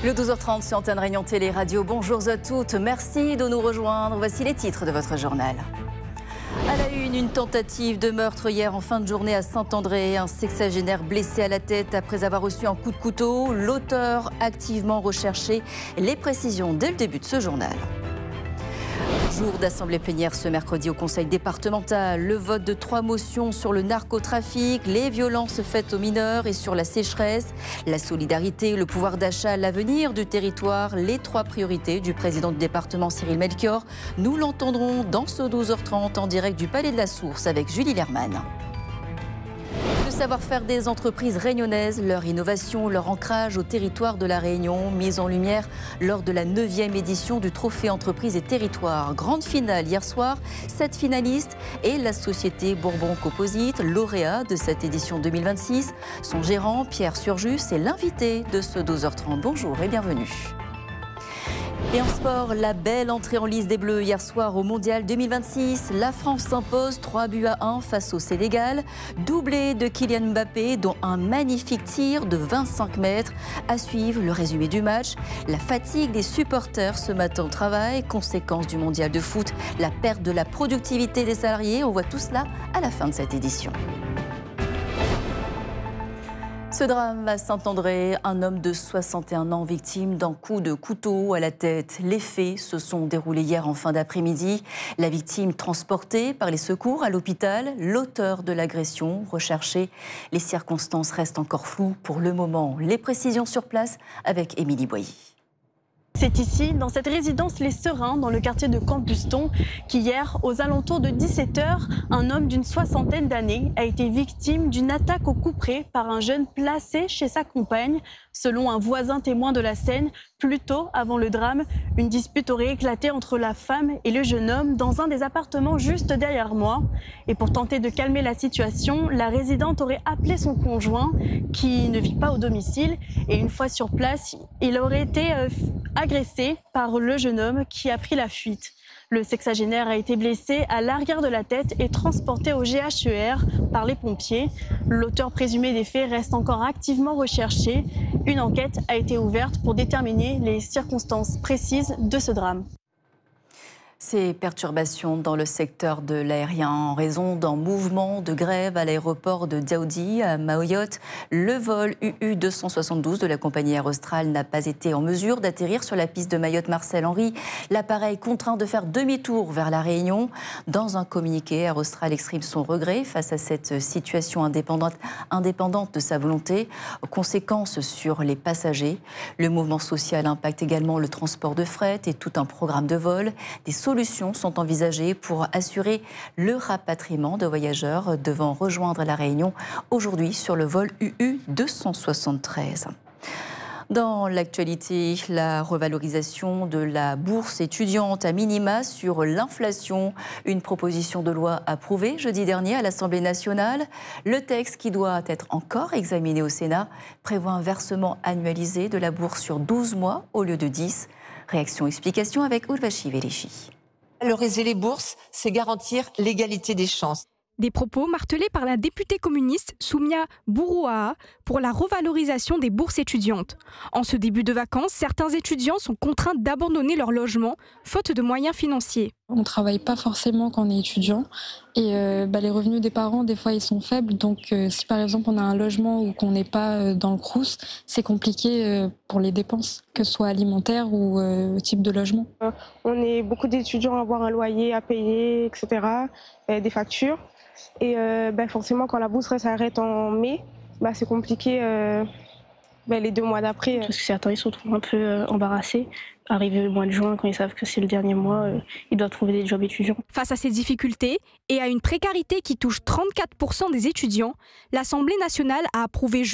Le 12h30 sur Antenne Réunion Télé Radio. Bonjour à toutes, merci de nous rejoindre. Voici les titres de votre journal. À la une tentative de meurtre hier en fin de journée à Saint-André. Un sexagénaire blessé à la tête après avoir reçu un coup de couteau. L'auteur activement recherché. Les précisions dès le début de ce journal. Jour d'assemblée plénière ce mercredi au Conseil départemental. Le vote de 3 motions sur le narcotrafic, les violences faites aux mineurs et sur la sécheresse, la solidarité, le pouvoir d'achat, l'avenir du territoire, les 3 priorités du président du département Cyril Melchior. Nous l'entendrons dans ce 12h30 en direct du Palais de la Source avec Julie Lerman. Le savoir-faire des entreprises réunionnaises, leur innovation, leur ancrage au territoire de la Réunion, mise en lumière lors de la 9e édition du Trophée Entreprises et Territoires. Grande finale hier soir, 7 finalistes et la société Bourbon Composite, lauréat de cette édition 2026. Son gérant, Pierre Surjus, est l'invité de ce 12h30. Bonjour et bienvenue. Et en sport, la belle entrée en lice des Bleus hier soir au Mondial 2026. La France s'impose 3-1 face au Sénégal. Doublé de Kylian Mbappé, dont un magnifique tir de 25 mètres. À suivre le résumé du match. La fatigue des supporters ce matin au travail. Conséquence du Mondial de foot, la perte de la productivité des salariés. On voit tout cela à la fin de cette édition. Ce drame à Saint-André, un homme de 61 ans victime d'un coup de couteau à la tête. Les faits se sont déroulés hier en fin d'après-midi. La victime transportée par les secours à l'hôpital, l'auteur de l'agression recherché. Les circonstances restent encore floues pour le moment. Les précisions sur place avec Émilie Boilly. C'est ici, dans cette résidence Les Serins, dans le quartier de Campuston, qu'hier, aux alentours de 17h, un homme d'une 60aine d'années a été victime d'une attaque au couperet par un jeune placé chez sa compagne. Selon un voisin témoin de la scène, plus tôt avant le drame, une dispute aurait éclaté entre la femme et le jeune homme dans un des appartements juste derrière moi. Et pour tenter de calmer la situation, la résidente aurait appelé son conjoint, qui ne vit pas au domicile. Et une fois sur place, il aurait été agressé par le jeune homme qui a pris la fuite. Le sexagénaire a été blessé à l'arrière de la tête et transporté au GHER par les pompiers. L'auteur présumé des faits reste encore activement recherché. Une enquête a été ouverte pour déterminer les circonstances précises de ce drame. Ces perturbations dans le secteur de l'aérien en raison d'un mouvement de grève à l'aéroport de Djaoudi à Mayotte. Le vol UU272 de la compagnie Air Austral n'a pas été en mesure d'atterrir sur la piste de Mayotte-Marcel-Henry. L'appareil contraint de faire demi-tour vers la Réunion. Dans un communiqué, Air Austral exprime son regret face à cette situation indépendante de sa volonté. Conséquences sur les passagers. Le mouvement social impacte également le transport de fret et tout un programme de vol. Des solutions sont envisagées pour assurer le rapatriement de voyageurs devant rejoindre la Réunion aujourd'hui sur le vol UU273. Dans l'actualité, la revalorisation de la bourse étudiante à minima sur l'inflation. Une proposition de loi approuvée jeudi dernier à l'Assemblée nationale. Le texte, qui doit être encore examiné au Sénat, prévoit un versement annualisé de la bourse sur 12 mois au lieu de 10. Réaction-explication avec Urvashi Verichi. Valoriser les bourses, c'est garantir l'égalité des chances. Des propos martelés par la députée communiste Soumia Bourouaha pour la revalorisation des bourses étudiantes. En ce début de vacances, certains étudiants sont contraints d'abandonner leur logement, faute de moyens financiers. On ne travaille pas forcément quand on est étudiant et les revenus des parents, des fois, ils sont faibles. Donc si par exemple on a un logement ou qu'on n'est pas dans le Crous, c'est compliqué pour les dépenses, que ce soit alimentaire ou type de logement. On est beaucoup d'étudiants à avoir un loyer à payer, etc., des factures. Et forcément, quand la bourse s'arrête en mai, c'est compliqué les 2 mois d'après. Parce que certains ils se retrouvent un peu embarrassés. Arrivé au mois de juin, quand ils savent que c'est le dernier mois, ils doivent trouver des jobs étudiants. Face à ces difficultés et à une précarité qui touche 34% des étudiants, l'Assemblée nationale a approuvé